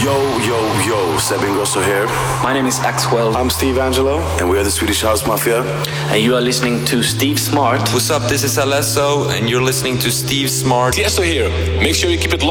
Yo, Seb Ingrosso here. My name is Axwell. I'm Steve Angelo. And we are the Swedish House Mafia. And you are listening to Steve Smart. What's up, this is Alesso, and you're listening to Steve Smart. Tiesto here. Make sure you keep it locked.